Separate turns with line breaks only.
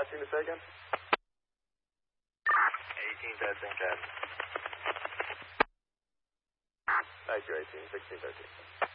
last thing to say again?
18, testing, test.
Thank you, 18, 16, 13.